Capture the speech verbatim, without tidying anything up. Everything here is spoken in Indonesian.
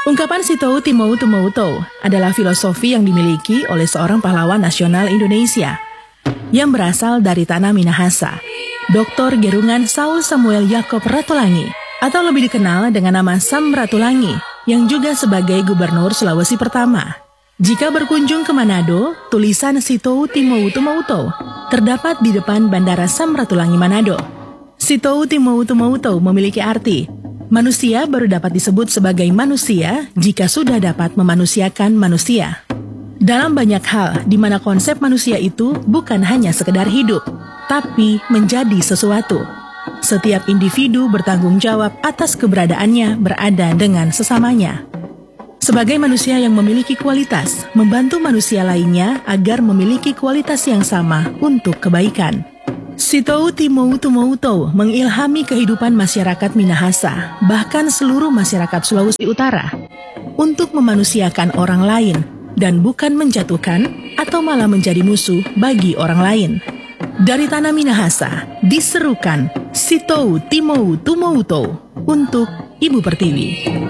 Ungkapan Sitou Timou Tumoutou adalah filosofi yang dimiliki oleh seorang pahlawan nasional Indonesia yang berasal dari tanah Minahasa, Doktor Gerungan Saul Samuel Yakob Ratulangi, atau lebih dikenal dengan nama Sam Ratulangi, yang juga sebagai Gubernur Sulawesi Pertama. Jika berkunjung ke Manado, tulisan Sitou Timou Tumoutou terdapat di depan Bandara Sam Ratulangi Manado. Sitou Timou Tumoutou memiliki arti manusia baru dapat disebut sebagai manusia jika sudah dapat memanusiakan manusia. Dalam banyak hal di mana konsep manusia itu bukan hanya sekedar hidup, tapi menjadi sesuatu. Setiap individu bertanggung jawab atas keberadaannya berada dengan sesamanya. Sebagai manusia yang memiliki kualitas, membantu manusia lainnya agar memiliki kualitas yang sama untuk kebaikan. Sitou Timou Tumoutou mengilhami kehidupan masyarakat Minahasa, bahkan seluruh masyarakat Sulawesi Utara, untuk memanusiakan orang lain dan bukan menjatuhkan atau malah menjadi musuh bagi orang lain. Dari tanah Minahasa, diserukan Sitou Timou Tumoutou untuk Ibu Pertiwi.